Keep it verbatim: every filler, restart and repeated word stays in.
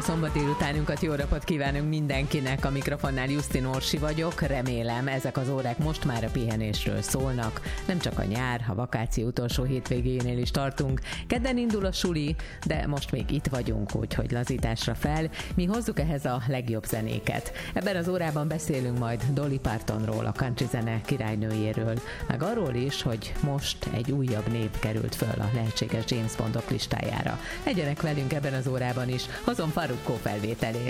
szombat délutánunkat, jó napot kívánunk mindenkinek, a mikrofonnál Justin Orsi vagyok, remélem ezek az órák most már a pihenésről szólnak, nem csak a nyár, a vakáció utolsó hétvégénél is tartunk, kedden indul a suli, de most még itt vagyunk, úgyhogy lazításra fel, mi hozzuk ehhez a legjobb zenéket. Ebben az órában beszélünk majd Dolly Partonról, a country zene királynőjéről, meg arról is, hogy most egy újabb nép került föl a lehetséges James Bondok listájára. Legyenek velünk ebben az órában is, hozom Farruko felvételét.